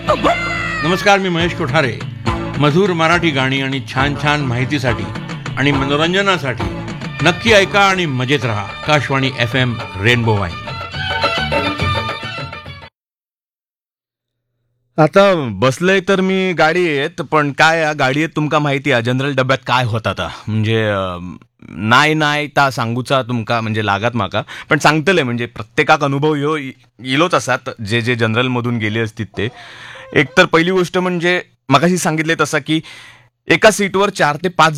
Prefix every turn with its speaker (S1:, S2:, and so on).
S1: नमस्कार, मी महेश कोठारे. मधुर मराठी गाणी आणि छान छान माहितीसाठी आणि मनोरंजनासाठी नक्की ऐका आणि मजेत रहा. आकाशवाणी FM रेनबो वाहिनी.
S2: आता बसलोय तर मी गाडी येत, पण काय गाडयेत तुमका माहिती आहे जनरल डब्यात काय होता ता म्हणजे नाही नाही ता सांगूचा तुमका म्हणजे लागत माका, पण सांगतले म्हणजे प्रत्येकाक अनुभव ह्यो इलोच असतात जे जे जनरल मधून गेले असतील ते. एक तर पहिली गोष्ट म्हणजे मगाशी सांगितले तसं की एका सीटवर 4 ते 5